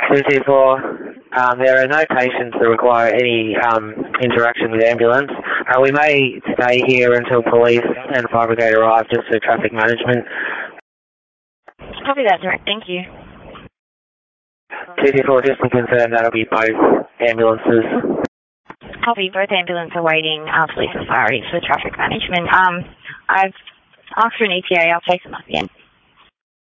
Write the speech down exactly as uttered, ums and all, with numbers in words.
two two four, um, there are no patients that require any um, interaction with ambulance. Uh, we may stay here until police and fire brigade arrive just for traffic management. Copy that, direct. Thank you. two two four, just to confirm that'll be both ambulances. Copy, both ambulances are waiting, uh, police and fire for traffic management. Um, I've asked for an E T A, I'll take them up again.